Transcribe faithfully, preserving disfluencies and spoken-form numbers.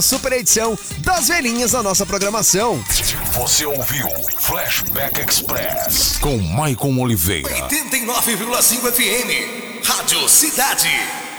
Super edição das velhinhas da nossa programação. Você ouviu Flashback Express com Maicon Oliveira. oitenta e nove vírgula cinco F M, Rádio Cidade.